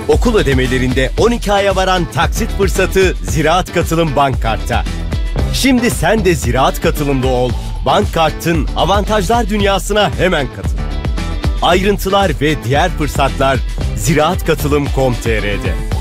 Okul ödemelerinde 12 aya varan taksit fırsatı Ziraat Katılım Bankkart'ta. Şimdi sen de Ziraat Katılım'da ol. Bankkart'ın avantajlar dünyasına hemen katıl. Ayrıntılar ve diğer fırsatlar ziraatkatılım.com.tr'de.